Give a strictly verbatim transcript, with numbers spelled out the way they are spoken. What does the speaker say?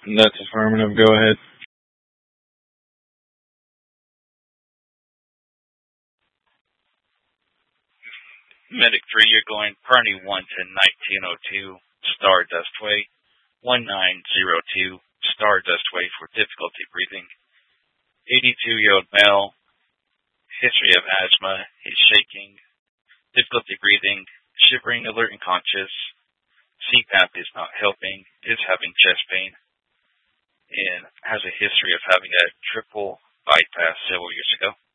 That's affirmative. Go ahead. Medic three, you're going Perny one to nineteen oh two, Stardust Way, one nine zero two, Stardust Way for difficulty breathing. eighty-two-year-old male, history of asthma, he's shaking, difficulty breathing, shivering, alert and conscious. C PAP is not helping, is having chest pain, and has a history of having a triple bypass several years ago.